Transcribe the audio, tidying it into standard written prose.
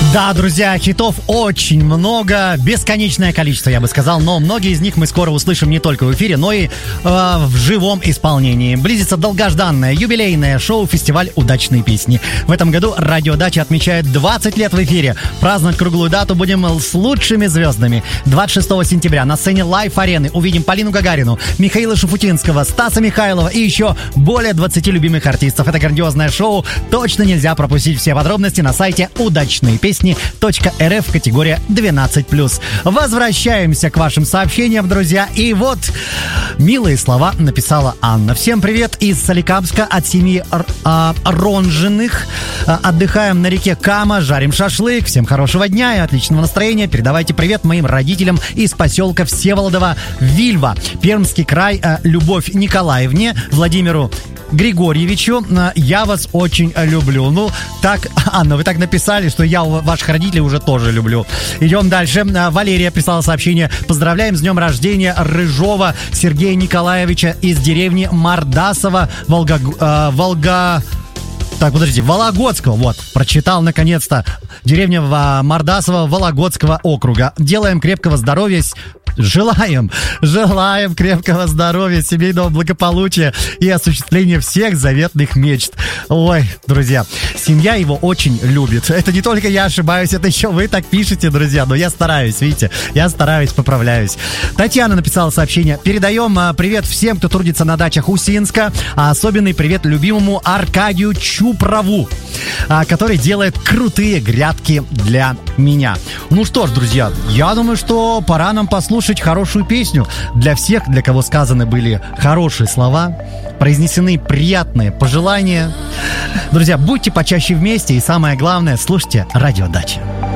Да, друзья, хитов очень много, бесконечное количество, я бы сказал, но многие из них мы скоро услышим не только в эфире, но и в живом исполнении. Близится долгожданное юбилейное шоу-фестиваль «Удачные песни». В этом году Радио Дача отмечает 20 лет в эфире. Праздновать круглую дату будем с лучшими звездами. 26 сентября на сцене Лайф-арены увидим Полину Гагарину, Михаила Шуфутинского, Стаса Михайлова и еще более 20 любимых артистов. Это грандиозное шоу точно нельзя пропустить. Все подробности на сайте удачныепесни.рф, категория 12+. Возвращаемся к вашим сообщениям, друзья. И вот милые слова написала Анна. Всем привет из Соликамска от семьи Ронжиных. Отдыхаем на реке Кама, жарим шашлык. Всем хорошего дня и отличного настроения. Передавайте привет моим родителям из поселка Всеволодова Вильва, Пермский край, Любовь Николаевне, Владимиру Григорьевичу. Я вас очень люблю. Ну, так, Анна, вы так написали, что я ваших родителей уже тоже люблю. Идем дальше. Валерия прислала сообщение. Поздравляем с днем рождения Рыжова Сергея Николаевича из деревни Мордасово, Вологодского. Вот, прочитал наконец-то. Деревня Мордасово Вологодского округа. Делаем крепкого здоровья. Желаем крепкого здоровья, семейного благополучия и осуществления всех заветных мечт. Ой, друзья, семья его очень любит. Это не только я ошибаюсь, это еще вы так пишете, друзья. Но я стараюсь, видите, поправляюсь. Татьяна написала сообщение. Передаем привет всем, кто трудится на дачах Усинска. А особенный привет любимому Аркадию Чупрову, который делает крутые грядки для меня. Ну что ж, друзья, я думаю, что пора нам послушать хорошую песню для всех, для кого сказаны были хорошие слова, произнесены приятные пожелания. Друзья, будьте почаще вместе и самое главное, слушайте Радио Дача.